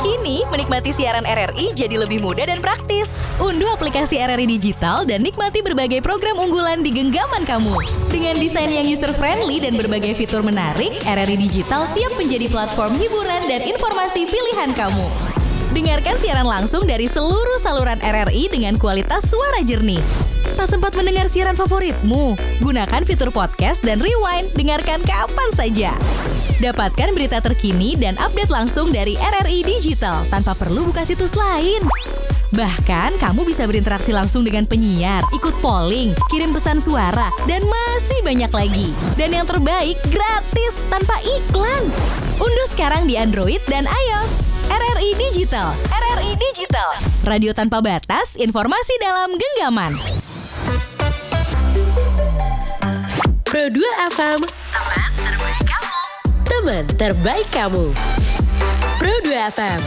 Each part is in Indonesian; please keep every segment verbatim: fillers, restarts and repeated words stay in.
Kini, menikmati siaran R R I jadi lebih mudah dan praktis. Unduh aplikasi R R I Digital dan nikmati berbagai program unggulan di genggaman kamu. Dengan desain yang user-friendly dan berbagai fitur menarik, R R I Digital siap menjadi platform hiburan dan informasi pilihan kamu. Dengarkan siaran langsung dari seluruh saluran R R I dengan kualitas suara jernih. Tak sempat mendengar siaran favoritmu? Gunakan fitur podcast dan rewind, dengarkan kapan saja. Dapatkan berita terkini dan update langsung dari R R I Digital tanpa perlu buka situs lain. Bahkan kamu bisa berinteraksi langsung dengan penyiar, ikut polling, kirim pesan suara, dan masih banyak lagi. Dan yang terbaik, gratis tanpa iklan. Unduh sekarang di Android dan iOS. R R I Digital. R R I Digital. Radio tanpa batas, informasi dalam genggaman. Pro dua F M, teman terbaik kamu. Teman terbaik kamu. Pro dua F M.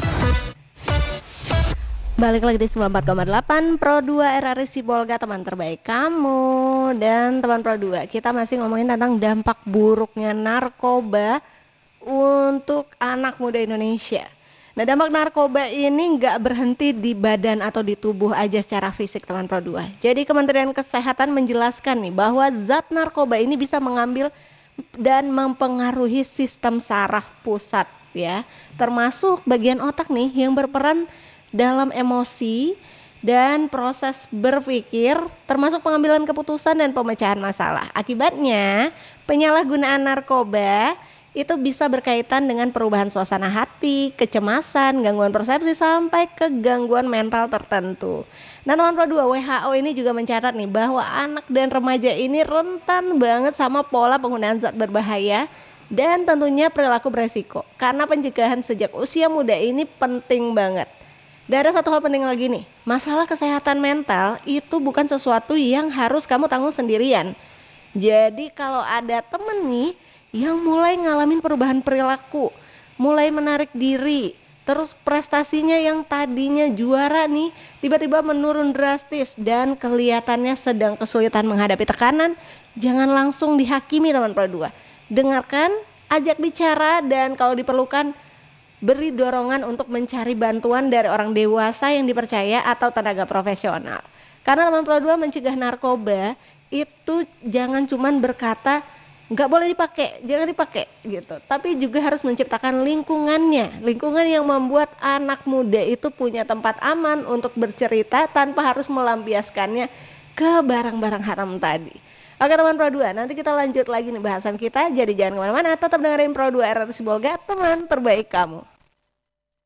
Balik lagi di sembilan puluh empat koma delapan Pro dua R R I Sibolga, teman terbaik kamu. Dan teman Pro dua, kita masih ngomongin tentang dampak buruknya narkoba untuk anak muda Indonesia. Nah, dampak narkoba ini nggak berhenti di badan atau di tubuh aja secara fisik, teman Pro dua. Jadi Kementerian Kesehatan menjelaskan nih bahwa zat narkoba ini bisa mengambil dan mempengaruhi sistem saraf pusat ya, termasuk bagian otak nih yang berperan dalam emosi dan proses berpikir, termasuk pengambilan keputusan dan pemecahan masalah. Akibatnya, penyalahgunaan narkoba itu bisa berkaitan dengan perubahan suasana hati, kecemasan, gangguan persepsi, sampai ke gangguan mental tertentu. Nah, teman Pro dua, W H O ini juga mencatat nih bahwa anak dan remaja ini rentan banget sama pola penggunaan zat berbahaya dan tentunya perilaku beresiko. Karena pencegahan sejak usia muda ini penting banget. Dan ada satu hal penting lagi nih, masalah kesehatan mental itu bukan sesuatu yang harus kamu tanggung sendirian. Jadi kalau ada temen nih yang mulai ngalamin perubahan perilaku, mulai menarik diri, terus prestasinya yang tadinya juara nih tiba-tiba menurun drastis dan kelihatannya sedang kesulitan menghadapi tekanan, jangan langsung dihakimi, teman Pro dua. Dengarkan, ajak bicara, dan kalau diperlukan beri dorongan untuk mencari bantuan dari orang dewasa yang dipercaya atau tenaga profesional. Karena teman Pro dua, mencegah narkoba itu jangan cuman berkata nggak boleh dipakai, jangan dipakai gitu. Tapi juga harus menciptakan lingkungannya, lingkungan yang membuat anak muda itu punya tempat aman untuk bercerita tanpa harus melampiaskannya ke barang-barang haram tadi. Oke teman Pro dua, nanti kita lanjut lagi nih bahasan kita. Jadi jangan kemana-mana, tetap dengerin Pro dua R R I Sibolga, teman terbaik kamu.